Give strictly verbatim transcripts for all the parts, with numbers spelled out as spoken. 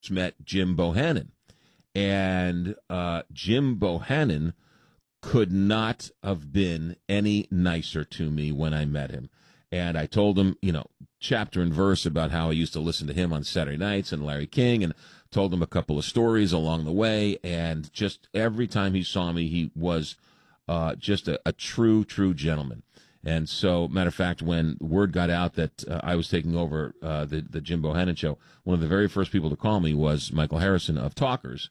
met Jim Bohannon. And uh, Jim Bohannon could not have been any nicer to me when I met him. And I told him, you know, chapter and verse about how I used to listen to him on Saturday nights and Larry King, and told him a couple of stories along the way. And just every time he saw me, he was uh, just a, a true, true gentleman. And so, matter of fact, when word got out that uh, I was taking over uh, the, the Jim Bohannon show, one of the very first people to call me was Michael Harrison of Talkers.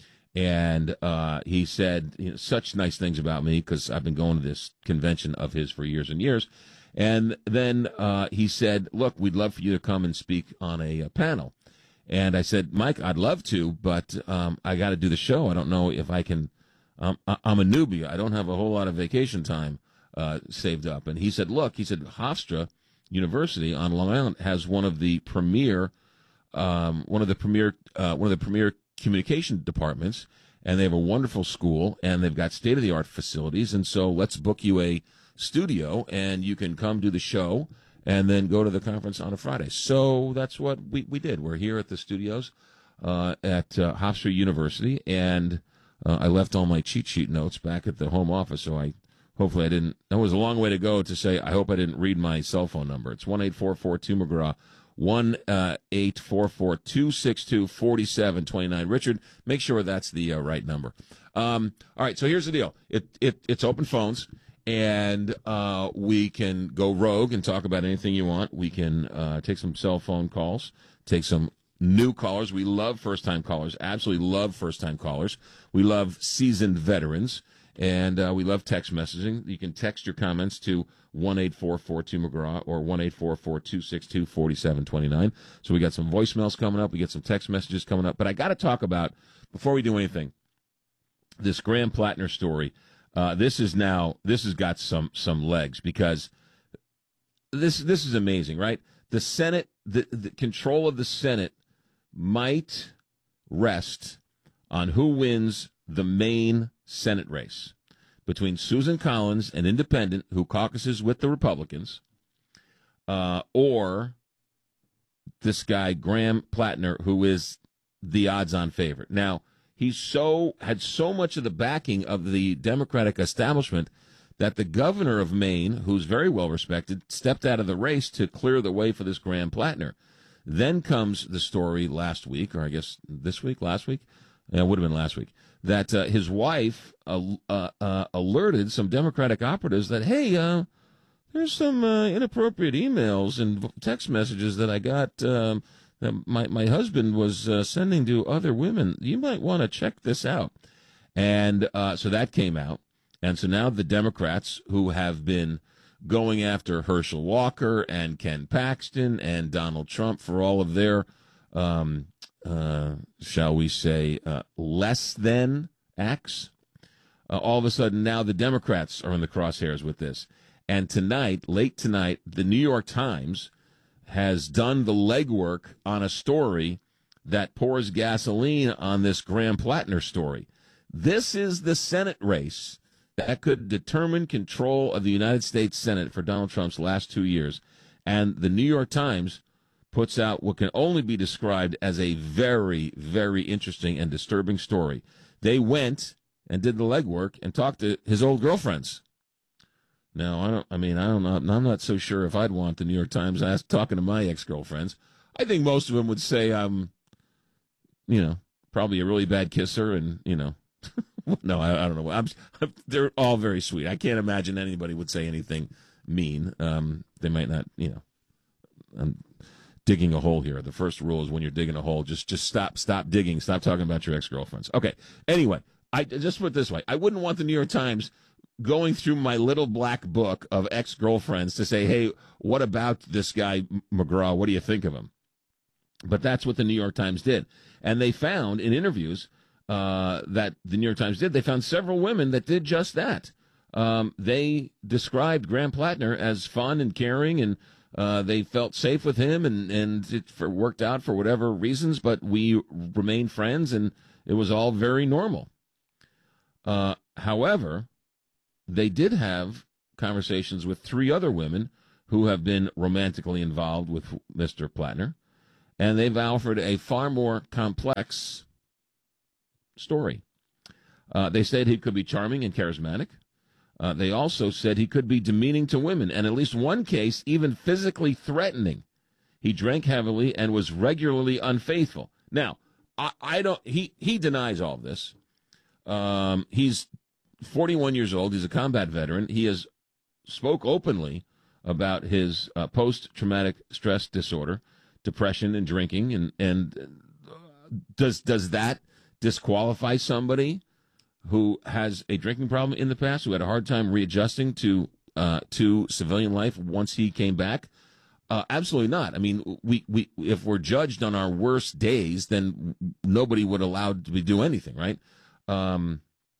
And uh, he said, you know, such nice things about me because I've been going to this convention of his for years and years. And then uh, he said, look, we'd love for you to come and speak on a, a panel. And I said, Mike, I'd love to, but um, I got to do the show. I don't know if I can. Um, I- I'm a newbie. I don't have a whole lot of vacation time uh, saved up. And he said, look, he said, Hofstra University on Long Island has one of the premier, um, one of the premier, uh, one of the premier communication departments, and they have a wonderful school, and they've got state-of-the-art facilities, and so let's book you a studio, and you can come do the show and then go to the conference on a Friday. So that's what we, we did. We're here at the studios uh, at uh, Hofstra University, and uh, I left all my cheat sheet notes back at the home office, so I hopefully I didn't. That was a long way to go to say I hope I didn't read my cell phone number. It's one eight four four two McGraw, one eight four four two six two four seven two nine. Richard, make sure that's the uh, right number. Um, all right, so here's the deal. It, it It's open phones, and uh, we can go rogue and talk about anything you want. We can uh, take some cell phone calls, take some new callers. We love first-time callers, absolutely love first-time callers. We love seasoned veterans, and uh, we love text messaging. You can text your comments to one eight four four two McGraw or one eight four four two six two four seven two nine. So we got some voicemails coming up. We get some text messages coming up. But I got to talk about, before we do anything, this Graham Plattner story. Uh, this is now, this has got some some legs because this this is amazing, right? The Senate, the, the control of the Senate might rest on who wins the main Senate race between Susan Collins, an independent who caucuses with the Republicans, uh, or this guy, Graham Plattner, who is the odds-on favorite. Now, he's so had so much of the backing of the Democratic establishment that the governor of Maine, who's very well-respected, stepped out of the race to clear the way for this Graham Plattner. Then comes the story last week, or I guess this week, last week? Yeah, it would have been last week, that uh, his wife uh, uh, uh, alerted some Democratic operatives that, hey, uh, there's some uh, inappropriate emails and text messages that I got um, that my, my husband was uh, sending to other women. You might want to check this out. And uh, so that came out. And so now the Democrats, who have been going after Herschel Walker and Ken Paxton and Donald Trump for all of their um, Uh, shall we say, uh, less than acts. Uh, all of a sudden, now the Democrats are in the crosshairs with this. And tonight, late tonight, the New York Times has done the legwork on a story that pours gasoline on this Graham Plattner story. This is the Senate race that could determine control of the United States Senate for Donald Trump's last two years. And the New York Times puts out what can only be described as a very, very interesting and disturbing story. They went and did the legwork and talked to his old girlfriends. Now, I don't. I mean, I don't know. I'm not so sure if I'd want the New York Times ask, talking to my ex-girlfriends. I think most of them would say I'm, you know, probably a really bad kisser, and you know, no, I, I don't know. I'm, I'm, they're all very sweet. I can't imagine anybody would say anything mean. Um, they might not, you know. I'm, digging a hole here. The first rule is when you're digging a hole, just just stop stop digging. Stop talking about your ex-girlfriends. Okay. Anyway, I just put it this way. I wouldn't want the New York Times going through my little black book of ex-girlfriends to say, hey, what about this guy McGraw? What do you think of him? But that's what the New York Times did. And they found in interviews uh, that the New York Times did, they found several women that did just that. Um, they described Graham Plattner as fun and caring, and Uh, they felt safe with him, and, and it for, worked out for whatever reasons, but we remained friends, and it was all very normal. Uh, however, they did have conversations with three other women who have been romantically involved with Mister Plattner, And they've offered a far more complex story. Uh, they said he could be charming and charismatic. Uh, they also said he could be demeaning to women, and at least one case, even physically threatening. He drank heavily and was regularly unfaithful. Now, I, I don't. He he denies all of this. Um, he's forty-one years old. He's a combat veteran. He has spoke openly about his uh, post-traumatic stress disorder, depression, and drinking. And and uh, does does that disqualify somebody who has a drinking problem in the past, who had a hard time readjusting to uh, to civilian life once he came back? Uh, absolutely not. I mean, we, we if we're judged on our worst days, then nobody would allow to be do anything, right? Um,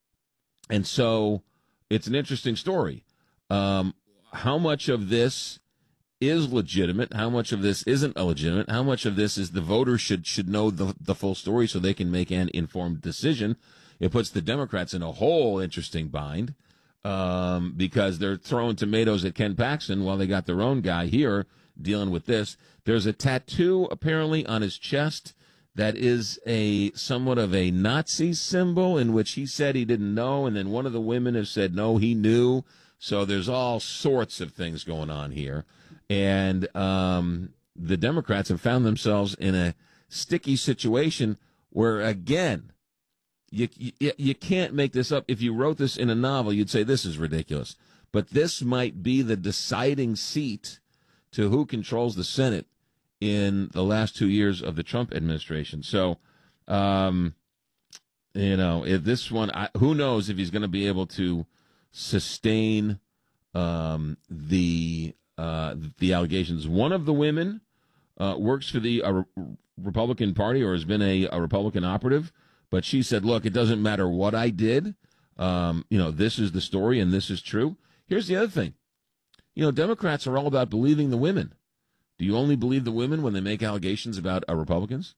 and so it's an interesting story. Um, how much of this is legitimate? How much of this isn't illegitimate? How much of this is the voters should should know the the full story so they can make an informed decision? It puts the Democrats in a whole interesting bind um, because they're throwing tomatoes at Ken Paxton while they got their own guy here dealing with this. There's a tattoo apparently on his chest that is a somewhat of a Nazi symbol, in which he said he didn't know, and then one of the women has said no, he knew. So there's all sorts of things going on here, and um, the Democrats have found themselves in a sticky situation where, again, you, you you can't make this up. If you wrote this in a novel, you'd say this is ridiculous, but this might be the deciding seat to who controls the Senate in the last two years of the Trump administration. So, um, you know, if this one, I, who knows if he's going to be able to sustain um, the uh, the allegations. One of the women uh, works for the uh, Republican Party or has been a, a Republican operative, but she said, look, it doesn't matter what I did. Um, you know, this is the story and this is true. Here's the other thing. You know, Democrats are all about believing the women. Do you only believe the women when they make allegations about uh, Republicans?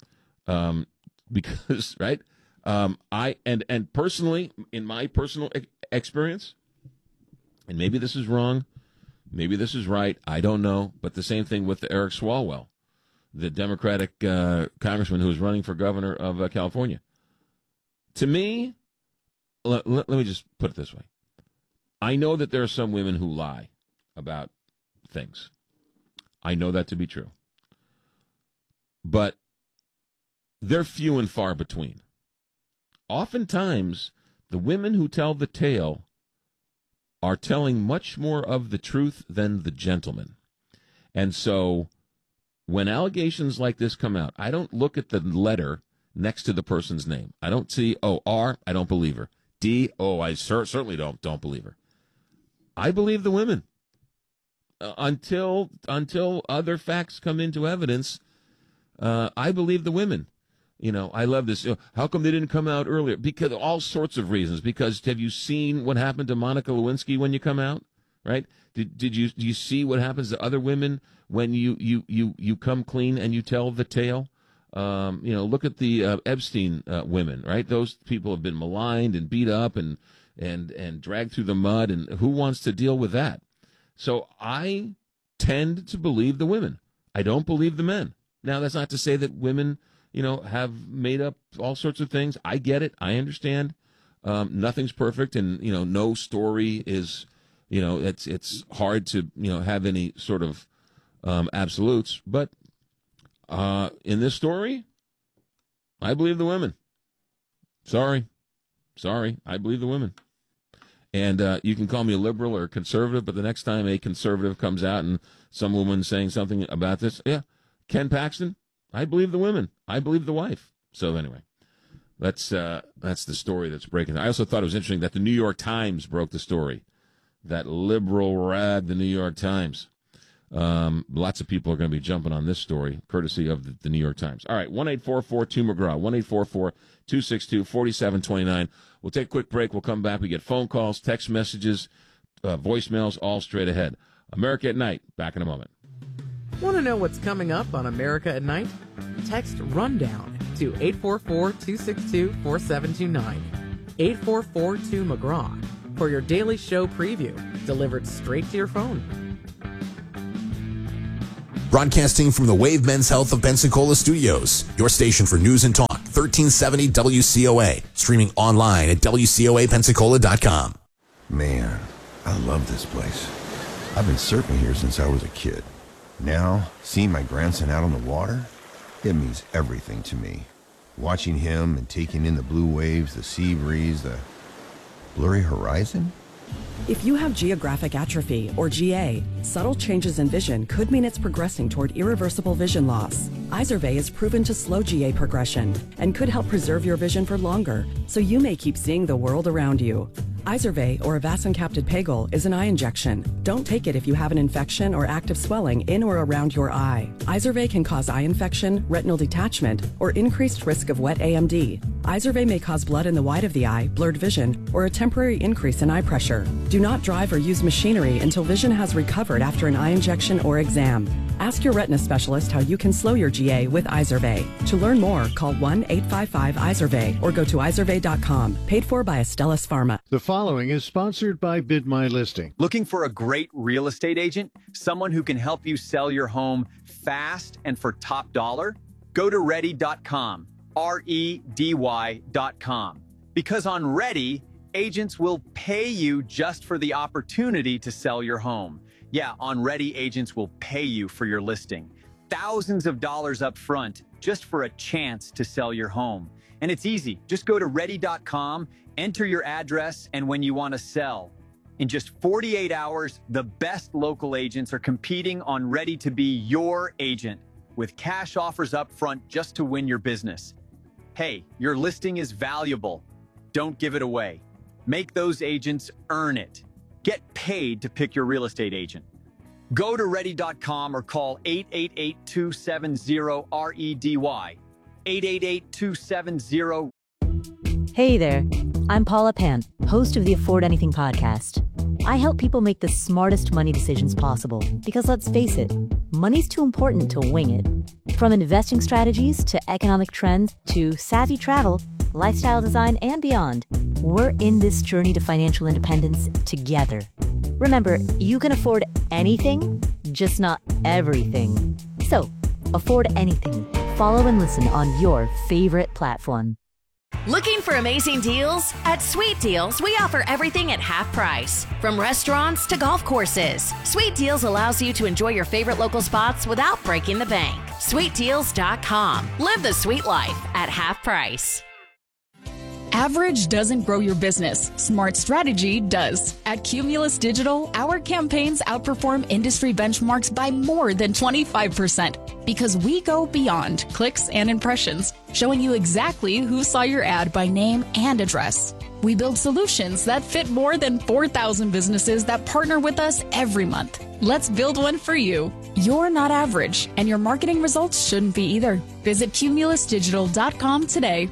Um, because, right? Um, I and and personally, in my personal e- experience, and maybe this is wrong, maybe this is right, I don't know. But the same thing with Eric Swalwell, the Democratic uh, congressman who is running for governor of uh, California. To me, let, let, let me just put it this way: I know that there are some women who lie about things. I know that to be true. But they're few and far between. Oftentimes, the women who tell the tale are telling much more of the truth than the gentleman. And so when allegations like this come out, I don't look at the letter next to the person's name. I don't see, oh, R, I don't believe her. D, oh, I cer- certainly don't don't believe her. I believe the women. Uh, until until other facts come into evidence, uh, I believe the women. You know, I love this. You know, how come they didn't come out earlier? Because all sorts of reasons. Because have you seen what happened to Monica Lewinsky when you come out? Right? Did did you do you see what happens to other women when you you you, you come clean and you tell the tale? Um, you know, look at the uh, Epstein uh, women. Right? Those people have been maligned and beat up and and and dragged through the mud. And who wants to deal with that? So I tend to believe the women. I don't believe the men. Now, that's not to say that women, you know, have made up all sorts of things. I get it. I understand. Um, nothing's perfect, and you know, no story is, you know, it's it's hard to you know have any sort of um, absolutes. But uh, in this story, I believe the women. Sorry, sorry, I believe the women. And uh, you can call me a liberal or a conservative, but the next time a conservative comes out and some woman saying something about this, yeah, Ken Paxton, I believe the women. I believe the wife. So anyway, that's uh, that's the story that's breaking. I also thought it was interesting that the New York Times broke the story. That liberal rag, the New York Times. Um, lots of people are going to be jumping on this story, courtesy of the, the New York Times. All right, one eight four four two McGraw, one eight four four two six two four seven two nine. We'll take a quick break. We'll come back. We get phone calls, text messages, uh, voicemails, all straight ahead. America at Night, back in a moment. Want to know what's coming up on America at Night? Text RUNDOWN to eight four four two six two four seven two nine. eight four four two McGraw for your daily show preview, delivered straight to your phone. Broadcasting from the Wave Men's Health of Pensacola studios, your station for news and talk, thirteen seventy W C O A. Streaming online at W C O A Pensacola dot com. Man, I love this place. I've been surfing here since I was a kid. Now, seeing my grandson out on the water, it means everything to me. Watching him and taking in the blue waves, the sea breeze, the blurry horizon. If you have geographic atrophy, or G A, subtle changes in vision could mean it's progressing toward irreversible vision loss. Izervay is proven to slow G A progression and could help preserve your vision for longer, so you may keep seeing the world around you. Izervay, or avacincaptad pegol, is an eye injection. Don't take it if you have an infection or active swelling in or around your eye. Izervay can cause eye infection, retinal detachment, or increased risk of wet A M D. Izervay may cause blood in the white of the eye, blurred vision, or a temporary increase in eye pressure. Do not drive or use machinery until vision has recovered after an eye injection or exam. Ask your retina specialist how you can slow your G A with Izervay. To learn more, call one eight five five Izervay or go to izervay dot com. Paid for by Astellas Pharma. The following is sponsored by Bid My Listing. Looking for a great real estate agent? Someone who can help you sell your home fast and for top dollar? Go to ready dot com. R E D Y dot com. Because on Ready, agents will pay you just for the opportunity to sell your home. Yeah, on Ready, agents will pay you for your listing. Thousands of dollars up front just for a chance to sell your home. And it's easy. Just go to ready dot com, enter your address, and when you want to sell. In just forty-eight hours, the best local agents are competing on Ready to be your agent with cash offers up front just to win your business. Hey, your listing is valuable. Don't give it away. Make those agents earn it. Get paid to pick your real estate agent. Go to ready dot com or call eight eight eight, two seven zero, R E D Y. eight eight eight, two seven zero. Hey there, I'm Paula Pan, host of the Afford Anything podcast. I help people make the smartest money decisions possible because, let's face it, money's too important to wing it. From investing strategies to economic trends to savvy travel, lifestyle design, and beyond, we're in this journey to financial independence together. Remember, you can afford anything, just not everything. So, afford anything. Follow and listen on your favorite platform. Looking for amazing deals? At Sweet Deals, we offer everything at half price. From restaurants to golf courses, Sweet Deals allows you to enjoy your favorite local spots without breaking the bank. sweet deals dot com. Live the sweet life at half price. Average doesn't grow your business. Smart strategy does. At Cumulus Digital, our campaigns outperform industry benchmarks by more than twenty-five percent because we go beyond clicks and impressions, showing you exactly who saw your ad by name and address. We build solutions that fit more than four thousand businesses that partner with us every month. Let's build one for you. You're not average, and your marketing results shouldn't be either. Visit cumulus digital dot com today.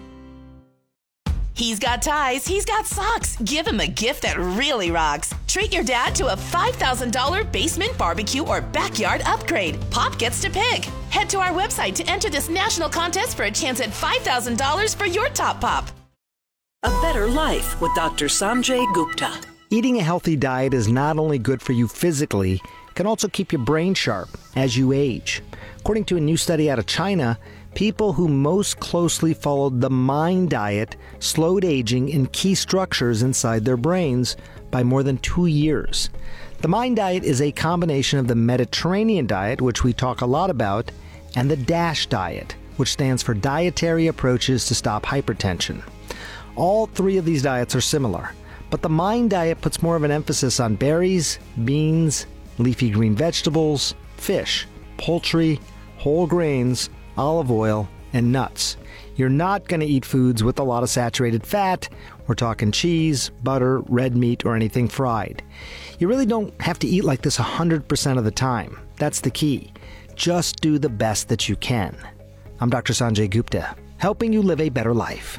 He's got ties, he's got socks. Give him a gift that really rocks. Treat your dad to a five thousand dollars basement barbecue or backyard upgrade. Pop gets to pick. Head to our website to enter this national contest for a chance at five thousand dollars for your top pop. A better life with Doctor Sanjay Gupta. Eating a healthy diet is not only good for you physically, it can also keep your brain sharp as you age. According to a new study out of China, people who most closely followed the MIND diet slowed aging in key structures inside their brains by more than two years. The MIND diet is a combination of the Mediterranean diet, which we talk a lot about, and the DASH diet, which stands for Dietary Approaches to Stop Hypertension. All three of these diets are similar, but the MIND diet puts more of an emphasis on berries, beans, leafy green vegetables, fish, poultry, whole grains, olive oil, and nuts. You're not going to eat foods with a lot of saturated fat. We're talking cheese, butter, red meat, or anything fried. You really don't have to eat like this one hundred percent of the time. That's the key. Just do the best that you can. I'm Doctor Sanjay Gupta, helping you live a better life.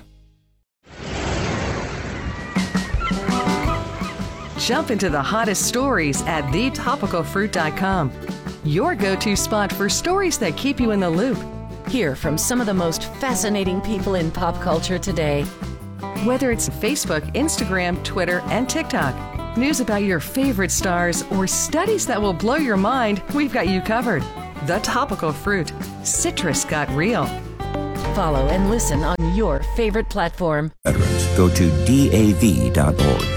Jump into the hottest stories at the topical fruit dot com. Your go-to spot for stories that keep you in the loop. Hear from some of the most fascinating people in pop culture today. Whether it's Facebook, Instagram, Twitter, and TikTok, news about your favorite stars, or studies that will blow your mind, we've got you covered. The Topical Fruit. Citrus got real. Follow and listen on your favorite platform. Veterans, go to D A V dot org.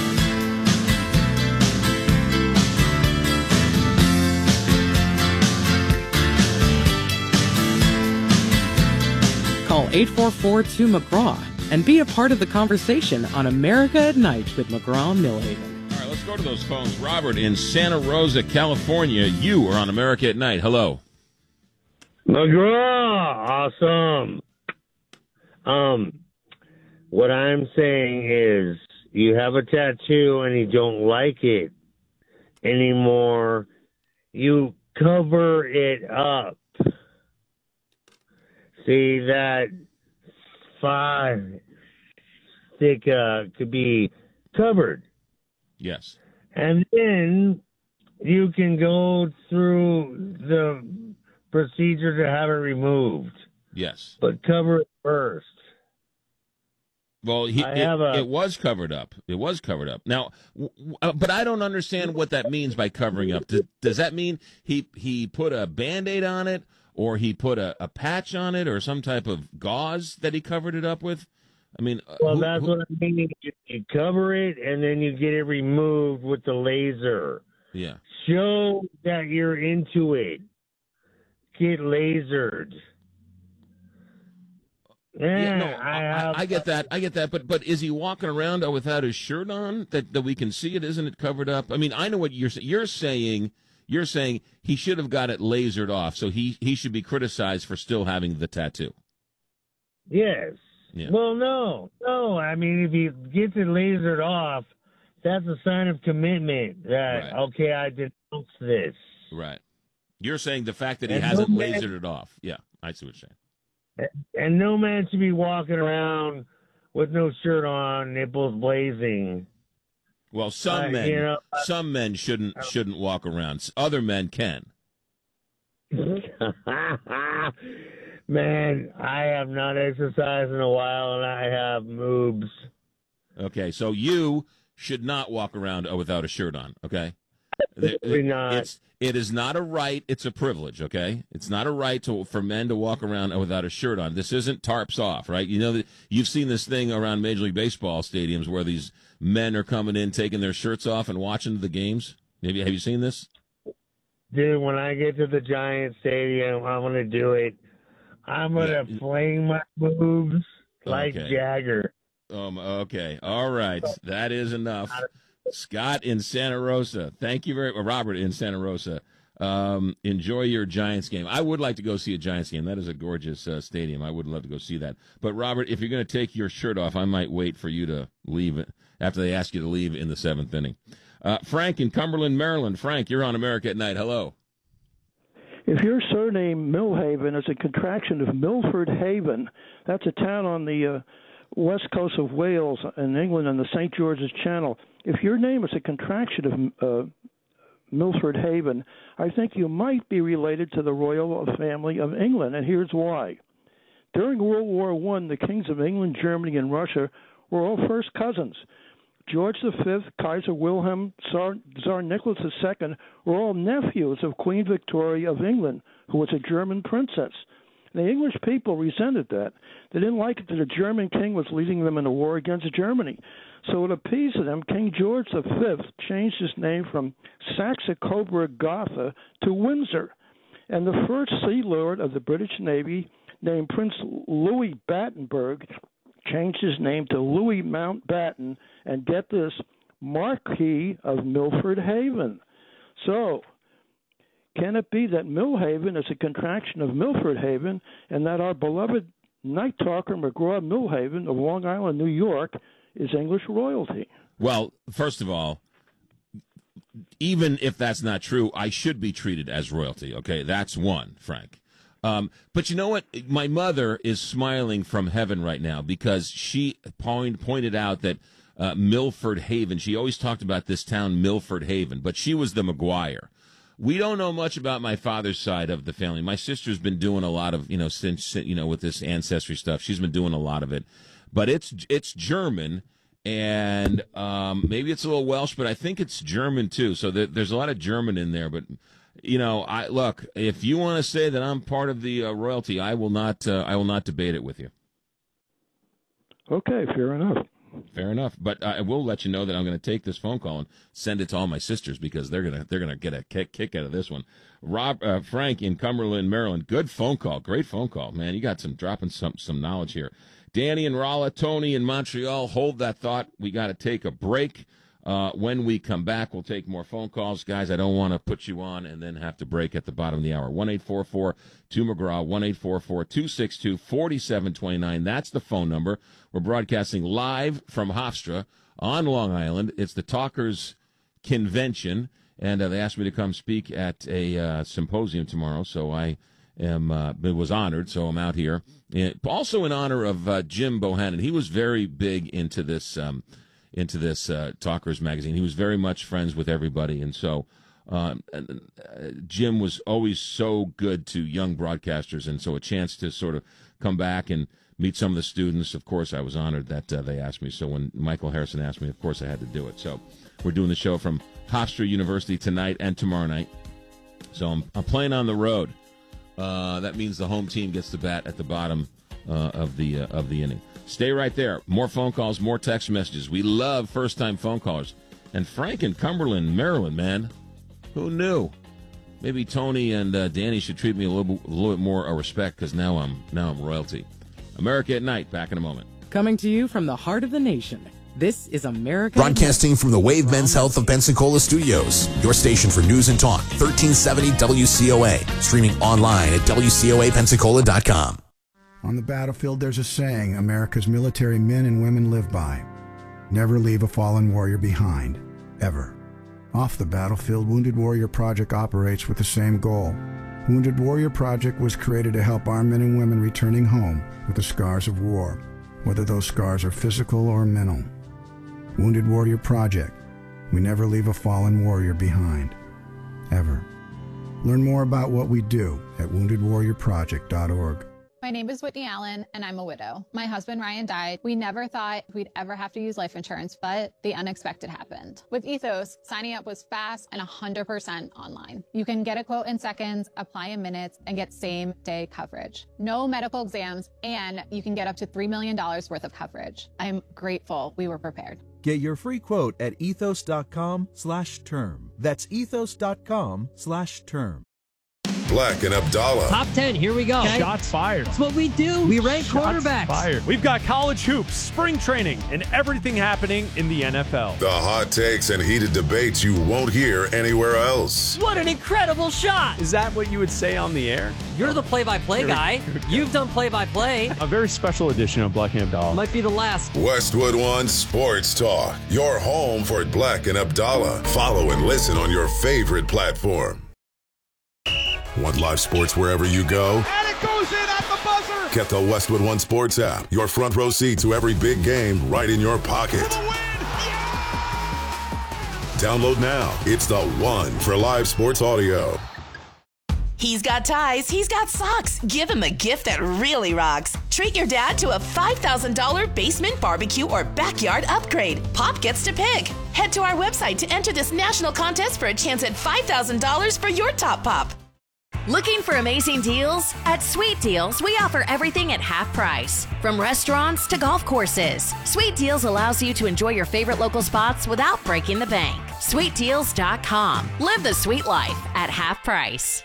Call eight four four two McGraw and be a part of the conversation on America at Night with McGraw Millhaven. All right, let's go to those phones. Robert in Santa Rosa, California. You are on America at Night. Hello. McGraw, awesome. Um, what I'm saying is, you have a tattoo and you don't like it anymore. You cover it up. See, that five stick uh, could be covered. Yes. And then you can go through the procedure to have it removed. Yes. But cover it first. Well, he, I it, have a- it was covered up. It was covered up. Now, w- w- uh, but I don't understand what that means by covering up. Does, does that mean he he put a Band-Aid on it, or he put a, a patch on it, or some type of gauze that he covered it up with? I mean, uh, Well, who- that's who- what I mean. You, you cover it, and then you get it removed with the laser. yeah. Show that you're into it. Get lasered. Yeah, Yeah, no, I I, have. I, I get that. I get that. But but is he walking around without his shirt on that, that we can see it? Isn't it covered up? I mean, I know what you're saying. You're saying you're saying he should have got it lasered off, so he, he should be criticized for still having the tattoo. Yes. Yeah. Well, no, no. I mean, if he gets it lasered off, that's a sign of commitment. That Right. okay, I denounce this. Right. You're saying the fact that he And hasn't no man- lasered it off. Yeah, I see what you're saying. And no man should be walking around with no shirt on, nipples blazing. Well, some Uh, men, you know, uh, some men shouldn't shouldn't walk around. S- Other men can. Man, I have not exercised in a while, and I have moobs. Okay, so you should not walk around uh, without a shirt on. Okay, Absolutely not. It's it is not a right. It's a privilege. Okay, it's not a right to for men to walk around without a shirt on. This isn't tarps off, right? You know that you've seen this thing around Major League Baseball stadiums where these men are coming in, taking their shirts off, and watching the games. Have you have you seen this? Dude, when I get to the Giant Stadium, I'm going to do it. I'm going to Yeah. fling my boobs like Okay. Jagger. Um. Okay. All right. That is enough. Scott in Santa Rosa. Thank you very. Uh, Robert in Santa Rosa. Um. Enjoy your Giants game. I would like to go see a Giants game. That is a gorgeous uh, stadium. I would love to go see that. But Robert, if you're going to take your shirt off, I might wait for you to leave it after they ask you to leave in the seventh inning. Uh, Frank in Cumberland, Maryland. Frank, you're on America at Night. Hello. If your surname Millhaven is a contraction of Milford Haven, that's a town on the uh, west coast of Wales in England on the Saint George's Channel. If your name is a contraction of uh, Milford Haven, I think you might be related to the royal family of England, and here's why. During World War One, the kings of England, Germany, and Russia were all first cousins. George the Fifth, Kaiser Wilhelm, Tsar, Tsar Nicholas the Second were all nephews of Queen Victoria of England, who was a German princess. The English people resented that. They didn't like it that a German king was leading them in a war against Germany. So to appease them, King George the Fifth changed his name from Saxe-Coburg Gotha to Windsor. And the first Sea Lord of the British Navy, named Prince Louis Battenberg, changed his name to Louis Mountbatten, and get this, Marquis of Milford Haven. So, can it be that Millhaven is a contraction of Milford Haven, and that our beloved night talker McGraw Millhaven of Long Island, New York, is English royalty? Well, first of all, even if that's not true, I should be treated as royalty. Okay, that's one, Frank. Um, but you know what? My mother is smiling from heaven right now because she point, pointed out that uh, Milford Haven, she always talked about this town, Milford Haven, but she was the McGuire. We don't know much about my father's side of the family. My sister's been doing a lot of, you know, since, you know, with this ancestry stuff. She's been doing a lot of it. But it's it's German, and um, maybe it's a little Welsh, but I think it's German too. So there, there's a lot of German in there. But you know, I look, if you want to say that I'm part of the uh, royalty, I will not. Uh, I will not debate it with you. Okay, fair enough. Fair enough. But I will let you know that I'm going to take this phone call and send it to all my sisters because they're gonna they're gonna get a kick, kick out of this one. Rob uh, Frank in Cumberland, Maryland. Good phone call. Great phone call, man. You got some dropping some some knowledge here. Danny and Rolla, Tony in Montreal. Hold that thought. We got to take a break. Uh, when we come back, we'll take more phone calls. Guys, I don't want to put you on and then have to break at the bottom of the hour. one eight four four two McGraw, one eight four four two six two four seven two nine. That's the phone number. We're broadcasting live from Hofstra on Long Island. It's the Talkers Convention, and uh, they asked me to come speak at a uh, symposium tomorrow, so I am uh, was honored, so I'm out here. And also in honor of uh, Jim Bohannon. He was very big into this um into this uh, Talkers magazine. He was very much friends with everybody, and so um, uh, Jim was always so good to young broadcasters, and so a chance to sort of come back and meet some of the students. Of course, I was honored that uh, they asked me, so when Michael Harrison asked me, of course I had to do it. So we're doing the show from Hofstra University tonight and tomorrow night. So I'm, I'm playing on the road. Uh, that means the home team gets the bat at the bottom uh, of the uh, of the inning. Stay right there. More phone calls, more text messages. We love first-time phone callers. And Frank in Cumberland, Maryland, man. Who knew? Maybe Tony and uh, Danny should treat me a little, a little bit more uh, respect because now I'm now I'm royalty. America at Night. Back in a moment. Coming to you from the heart of the nation. This is America. Broadcasting from the Wave Men's Health of Pensacola Studios. Your station for news and talk. thirteen seventy W C O A. Streaming online at W C O A Pensacola dot com. On the battlefield, there's a saying America's military men and women live by. Never leave a fallen warrior behind, ever. Off the battlefield, Wounded Warrior Project operates with the same goal. Wounded Warrior Project was created to help our men and women returning home with the scars of war, whether those scars are physical or mental. Wounded Warrior Project. We never leave a fallen warrior behind, ever. Learn more about what we do at wounded warrior project dot org. My name is Whitney Allen, and I'm a widow. My husband, Ryan, died. We never thought we'd ever have to use life insurance, but the unexpected happened. With Ethos, signing up was fast and one hundred percent online. You can get a quote in seconds, apply in minutes, and get same-day coverage. No medical exams, and you can get up to three million dollars worth of coverage. I'm grateful we were prepared. Get your free quote at ethos.com slash term. That's ethos.com slash term. Black and Abdallah. Top ten, here we go. Okay. Shots fired. That's what we do. We rank Shots quarterbacks. Fired. We've got college hoops, spring training, and everything happening in the N F L. The hot takes and heated debates you won't hear anywhere else. What an incredible shot. Is that what you would say on the air? You're the play-by-play guy. You've done play-by-play. A very special edition of Black and Abdallah. Might be the last. Westwood One Sports Talk. Your home for Black and Abdallah. Follow and listen on your favorite platform. Want live sports wherever you go? And it goes in at the buzzer! Get the Westwood One Sports app. Your front row seat to every big game right in your pocket. Download now. It's the one for live sports audio. He's got ties. He's got socks. Give him a gift that really rocks. Treat your dad to a five thousand dollars basement barbecue or backyard upgrade. Pop gets to pick. Head to our website to enter this national contest for a chance at five thousand dollars for your top pop. Looking for amazing deals? At Sweet Deals, we offer everything at half price. From restaurants to golf courses, Sweet Deals allows you to enjoy your favorite local spots without breaking the bank. sweet deals dot com. Live the sweet life at half price.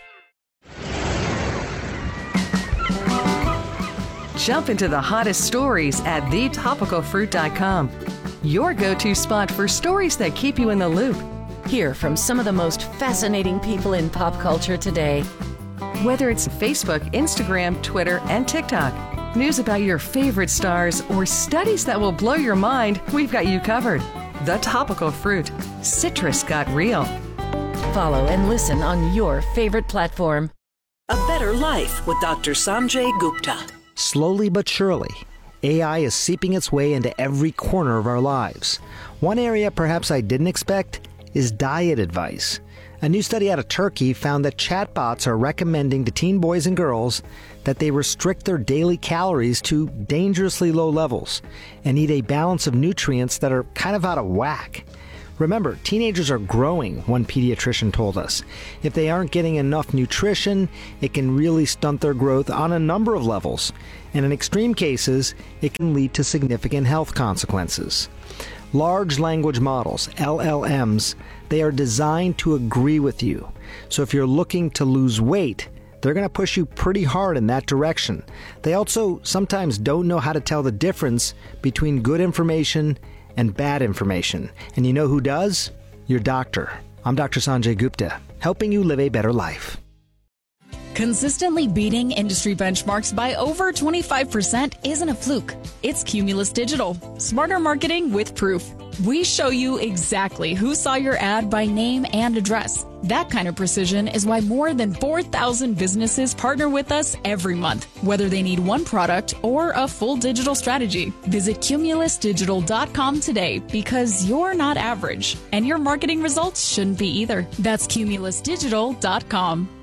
Jump into the hottest stories at the topical fruit dot com. Your go-to spot for stories that keep you in the loop. Hear from some of the most fascinating people in pop culture today. Whether it's Facebook, Instagram, Twitter, and TikTok, news about your favorite stars, or studies that will blow your mind, we've got you covered. The Topical Fruit. Citrus got real. Follow and listen on your favorite platform. A Better Life with Doctor Sanjay Gupta. Slowly but surely, A I is seeping its way into every corner of our lives. One area perhaps I didn't expect is diet advice. A new study out of Turkey found that chatbots are recommending to teen boys and girls that they restrict their daily calories to dangerously low levels and eat a balance of nutrients that are kind of out of whack. Remember, teenagers are growing, one pediatrician told us. If they aren't getting enough nutrition, it can really stunt their growth on a number of levels. And in extreme cases, it can lead to significant health consequences. Large language models, L L Ms, they are designed to agree with you. So if you're looking to lose weight, they're going to push you pretty hard in that direction. They also sometimes don't know how to tell the difference between good information and bad information. And you know who does? Your doctor. I'm Doctor Sanjay Gupta, helping you live a better life. Consistently beating industry benchmarks by over twenty-five percent isn't a fluke. It's Cumulus Digital. Smarter marketing with proof. We show you exactly who saw your ad by name and address. That kind of precision is why more than four thousand businesses partner with us every month, whether they need one product or a full digital strategy. Visit cumulus digital dot com today, because you're not average, and your marketing results shouldn't be either. That's cumulus digital dot com.